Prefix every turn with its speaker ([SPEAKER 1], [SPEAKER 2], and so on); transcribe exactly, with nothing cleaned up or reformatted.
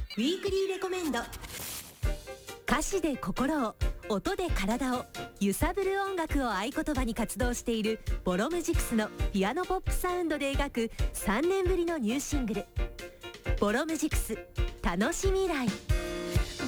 [SPEAKER 1] ウィークリーレコメンド。歌詞で心を、音で体を揺さぶる音楽を合言葉に活動しているボロムジクスのピアノポップサウンドで描くさんねんぶりのニューシングル、ボロムジクス楽しみらい。